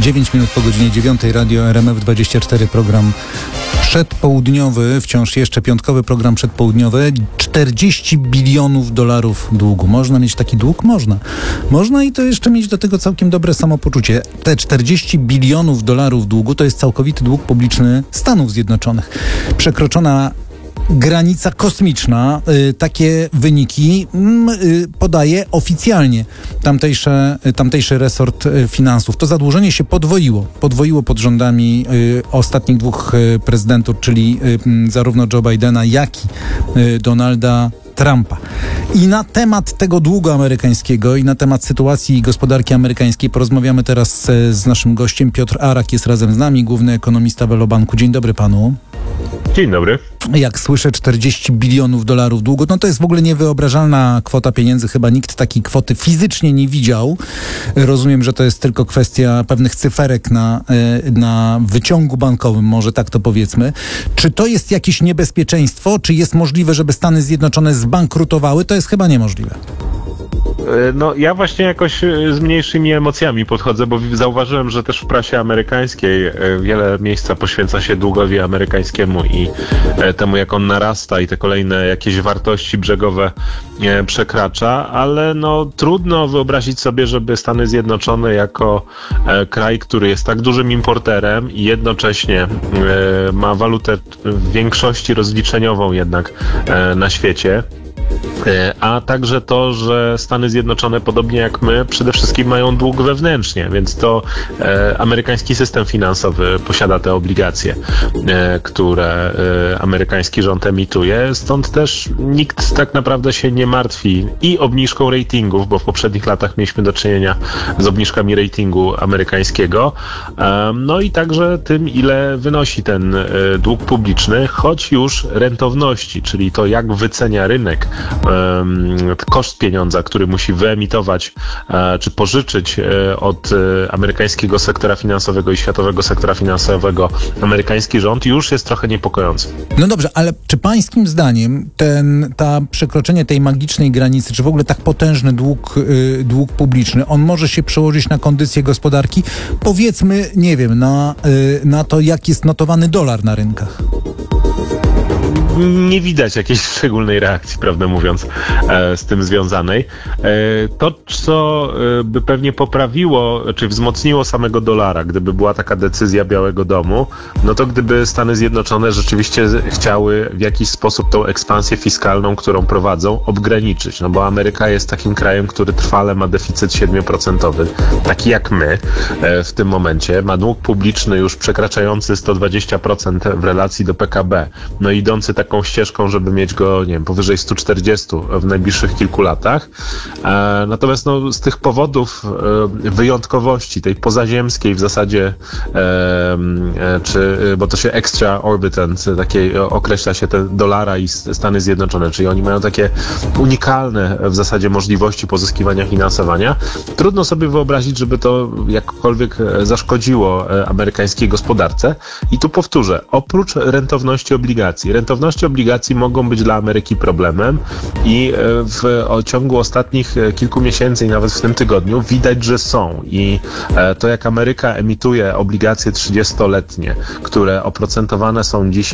9 minut po godzinie 9, Radio RMF24, program przedpołudniowy, wciąż jeszcze piątkowy program przedpołudniowy. 40 bilionów dolarów długu. Można mieć taki dług? Można. Można i to jeszcze mieć do tego całkiem dobre samopoczucie. Te 40 bilionów dolarów długu to jest całkowity dług publiczny Stanów Zjednoczonych. Przekroczona granica kosmiczna. Takie wyniki podaje oficjalnie tamtejszy resort finansów. To zadłużenie się podwoiło pod rządami ostatnich dwóch prezydentów, czyli zarówno Joe Bidena, jak i Donalda Trumpa. I na temat tego długu amerykańskiego i na temat sytuacji gospodarki amerykańskiej porozmawiamy teraz z naszym gościem. Piotr Arak jest razem z nami, główny ekonomista Velobanku. Dzień dobry panu. Dzień dobry. Jak słyszę 40 bilionów dolarów długu, no to jest w ogóle niewyobrażalna kwota pieniędzy. Chyba nikt takiej kwoty fizycznie nie widział. Rozumiem, że to jest tylko kwestia pewnych cyferek na wyciągu bankowym, może tak to powiedzmy. Czy to jest jakieś niebezpieczeństwo? Czy jest możliwe, żeby Stany Zjednoczone zbankrutowały? To jest chyba niemożliwe. No ja właśnie jakoś z mniejszymi emocjami podchodzę, bo zauważyłem, że też w prasie amerykańskiej wiele miejsca poświęca się długowi amerykańskiemu i temu, jak on narasta i te kolejne jakieś wartości brzegowe przekracza, ale no trudno wyobrazić sobie, żeby Stany Zjednoczone jako kraj, który jest tak dużym importerem i jednocześnie ma walutę w większości rozliczeniową jednak na świecie, a także to, że Stany Zjednoczone, podobnie jak my, przede wszystkim mają dług wewnętrznie, więc to amerykański system finansowy posiada te obligacje, które amerykański rząd emituje. Stąd też nikt tak naprawdę się nie martwi i obniżką ratingów, bo w poprzednich latach mieliśmy do czynienia z obniżkami ratingu amerykańskiego, no i także tym, ile wynosi ten dług publiczny, choć już rentowności, czyli to, jak wycenia rynek koszt pieniądza, który musi wyemitować czy pożyczyć od amerykańskiego sektora finansowego i światowego sektora finansowego amerykański rząd, już jest trochę niepokojący. No dobrze, ale czy pańskim zdaniem przekroczenie tej magicznej granicy, czy w ogóle tak potężny dług publiczny, on może się przełożyć na kondycję gospodarki? Powiedzmy, nie wiem, na to, jak jest notowany dolar na rynkach. Nie widać jakiejś szczególnej reakcji, prawdę mówiąc, z tym związanej. To, co by pewnie poprawiło, czy wzmocniło samego dolara, gdyby była taka decyzja Białego Domu, no to gdyby Stany Zjednoczone rzeczywiście chciały w jakiś sposób tą ekspansję fiskalną, którą prowadzą, obgraniczyć. No bo Ameryka jest takim krajem, który trwale ma deficyt 7%, taki jak my w tym momencie. Ma dług publiczny już przekraczający 120% w relacji do PKB. No idący taką ścieżką, żeby mieć go, nie wiem, powyżej 140 w najbliższych kilku latach. Natomiast no, z tych powodów wyjątkowości, tej pozaziemskiej w zasadzie, bo to się extraorbitant, takiej określa się te dolara i Stany Zjednoczone, czyli oni mają takie unikalne w zasadzie możliwości pozyskiwania finansowania. Trudno sobie wyobrazić, żeby to jakkolwiek zaszkodziło amerykańskiej gospodarce. I tu powtórzę, oprócz rentowności obligacji mogą być dla Ameryki problemem i w ciągu ostatnich kilku miesięcy i nawet w tym tygodniu widać, że są. I to, jak Ameryka emituje obligacje 30-letnie, które oprocentowane są dzisiaj